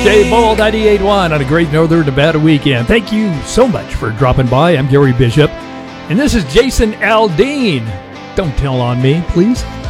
Ball 98.1 on a great Northern Nevada weekend. Thank you so much for dropping by. I'm Gary Bishop, and this is Jason Aldean. Don't tell on me, please.